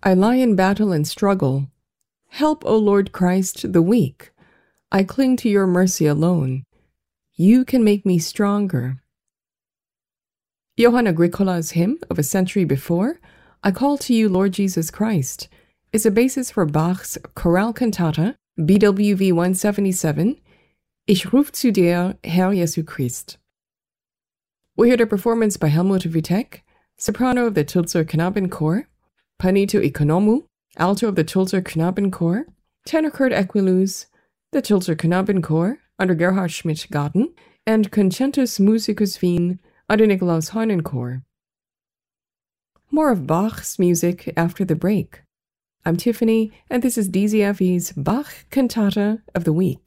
I lie in battle and struggle. Help, O Lord Christ, the weak. I cling to your mercy alone. You can make me stronger. Johann Agricola's hymn of a century before, I Call to You, Lord Jesus Christ, is a basis for Bach's Chorale Cantata, BWV 177, Ich ruf zu dir, Herr Jesu Christ. We heard a performance by Helmut Wittek, soprano of the Tulzer Knabenchor, Panito Economou, alto of the Tulzer Knabenchor, tenor Kurt Equiluz, the Tulzer Knabenchor under Gerhard Schmidt-Garten, and Concentus Musicus Wien under Nikolaus Heunenchor. More of Bach's music after the break. I'm Tiffany, and this is DZFE's Bach Cantata of the Week.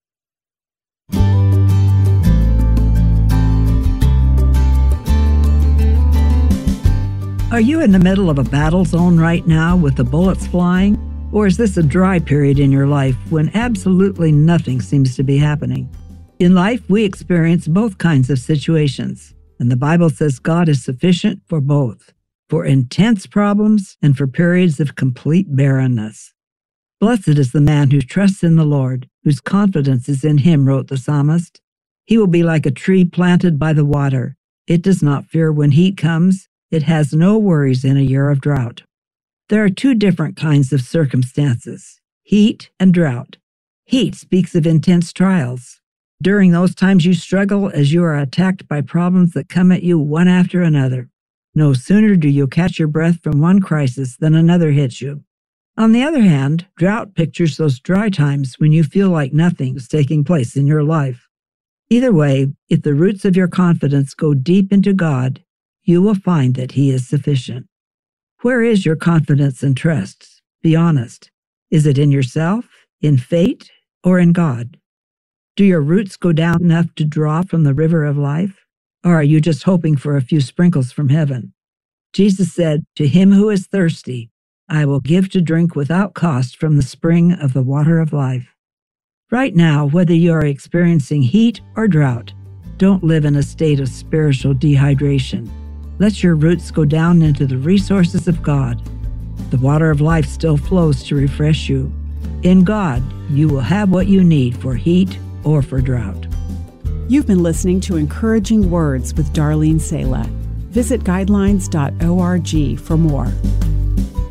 Are you in the middle of a battle zone right now with the bullets flying? Or is this a dry period in your life when absolutely nothing seems to be happening? In life, we experience both kinds of situations, and the Bible says God is sufficient for both, for intense problems and for periods of complete barrenness. Blessed is the man who trusts in the Lord, whose confidence is in him, wrote the psalmist. He will be like a tree planted by the water. It does not fear when heat comes. It has no worries in a year of drought. There are two different kinds of circumstances, heat and drought. Heat speaks of intense trials. During those times you struggle as you are attacked by problems that come at you one after another. No sooner do you catch your breath from one crisis than another hits you. On the other hand, drought pictures those dry times when you feel like nothing is taking place in your life. Either way, if the roots of your confidence go deep into God, you will find that He is sufficient. Where is your confidence and trust? Be honest. Is it in yourself, in fate, or in God? Do your roots go down enough to draw from the river of life? Or are you just hoping for a few sprinkles from heaven? Jesus said, "To him who is thirsty, I will give to drink without cost from the spring of the water of life." Right now, whether you are experiencing heat or drought, don't live in a state of spiritual dehydration. Let your roots go down into the resources of God. The water of life still flows to refresh you. In God, you will have what you need for heat or for drought. You've been listening to Encouraging Words with Darlene Sala. Visit guidelines.org for more.